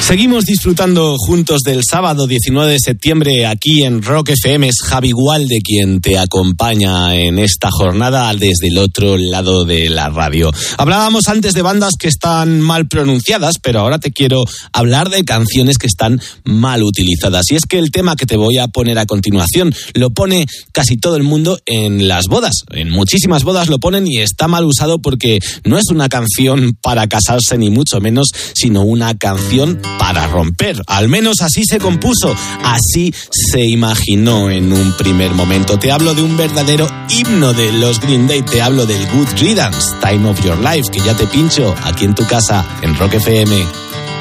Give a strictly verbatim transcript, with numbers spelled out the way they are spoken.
Seguimos disfrutando juntos del sábado diecinueve de septiembre aquí en Rock F M. Es Javi Gualde quien te acompaña en esta jornada desde el otro lado de la radio. Hablábamos antes de bandas que están mal pronunciadas, pero ahora te quiero hablar de canciones que están mal utilizadas. Y es que el tema que te voy a poner a continuación lo pone casi todo el mundo en las bodas. En muchísimas bodas lo ponen y está mal usado porque no es una canción para casarse ni mucho menos, sino una canción para romper. Al menos así se compuso, así se imaginó en un primer momento. Te hablo de un verdadero himno de los Green Day, te hablo del Good Riddance, Time of Your Life, que ya te pincho aquí en tu casa, en Rock F M.